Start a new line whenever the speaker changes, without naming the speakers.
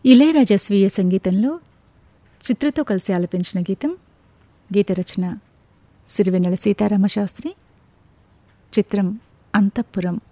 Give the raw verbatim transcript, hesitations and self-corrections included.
ఇళయరాజా స్వీయ సంగీతంలో చిత్రతో కలిసి ఆలపించిన గీతం. గీత రచన సిరివెన్నెల సీతారామశాస్త్రి. చిత్రం అంతఃపురం.